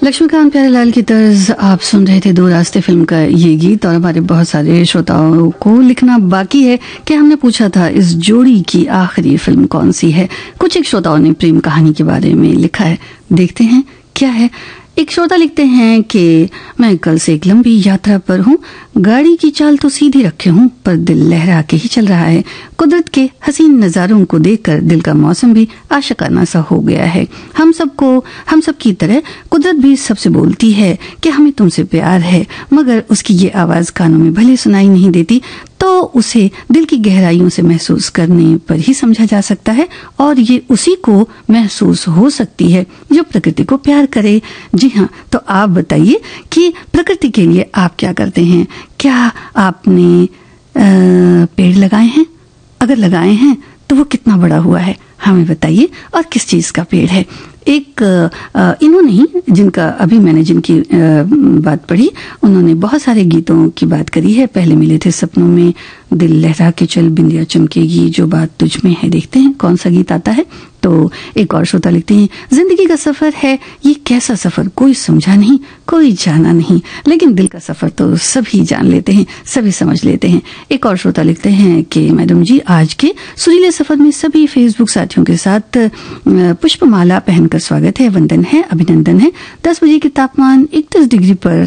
लक्ष्मीकांत प्यारेलाल की तर्ज आप सुन रहे थे दो रास्ते फिल्म का ये गीत। और हमारे बहुत सारे श्रोताओं को लिखना बाकी है कि हमने पूछा था इस जोड़ी की आखिरी फिल्म कौन सी है। कुछ एक श्रोताओं ने प्रेम कहानी के बारे में लिखा है, देखते हैं क्या है। एक श्रोता लिखते हैं कि मैं कल से एक लंबी यात्रा पर हूँ, गाड़ी की चाल तो सीधी रखे हूँ पर दिल लहरा के ही चल रहा है। कुदरत के हसीन नजारों को देखकर दिल का मौसम भी आशिकाना सा हो गया है। हम सब की तरह कुदरत भी सबसे बोलती है कि हमें तुमसे प्यार है, मगर उसकी ये आवाज कानों में भले सुनाई नहीं देती तो उसे दिल की गहराइयों से महसूस करने पर ही समझा जा सकता है। और ये उसी को महसूस हो सकती है जो प्रकृति को प्यार करे। जी हाँ, तो आप बताइए कि प्रकृति के लिए आप क्या करते हैं? क्या आपने पेड़ लगाए हैं? अगर लगाए हैं तो वो कितना बड़ा हुआ है हमें बताइए, और किस चीज का पेड़ है। एक इन्होंने ही जिनकी बात पढ़ी, उन्होंने बहुत सारे गीतों की बात करी है। पहले मिले थे सपनों में, दिल लहरा के चल, बिंदिया चमकेगी, जो बात तुझ में है। देखते हैं कौन सा गीत आता है। तो एक और श्रोता लिखते हैं, जिंदगी का सफर है ये कैसा सफर, कोई समझा नहीं, कोई जाना नहीं, लेकिन दिल का सफर तो सभी जान लेते हैं, सभी समझ लेते हैं। एक और श्रोता लिखते हैं कि मैडम जी, आज के सुरीले सफर में सभी फेसबुक साथियों के साथ पुष्पमाला पहनकर स्वागत है, वंदन है, अभिनंदन है। 10 बजे के तापमान 31 डिग्री पर